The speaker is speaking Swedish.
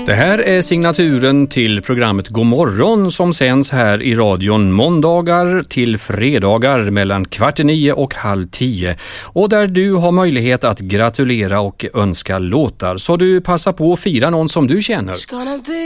Det här är signaturen till programmet God morgon som sänds här i radion måndagar till fredagar mellan 8:45 och 9:30 och där du har möjlighet att gratulera och önska låtar, så du passar på att fira någon som du känner.